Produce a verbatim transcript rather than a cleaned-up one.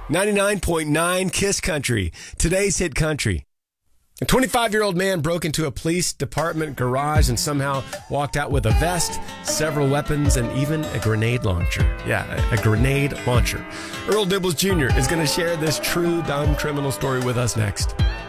ninety-nine point nine Kiss Country, today's hit country. A twenty-five-year-old man broke into a police department garage and somehow walked out with a vest, several weapons, and even a grenade launcher. Yeah, a, a grenade launcher. Earl Dibbles Junior is going to share this true dumb criminal story with us next.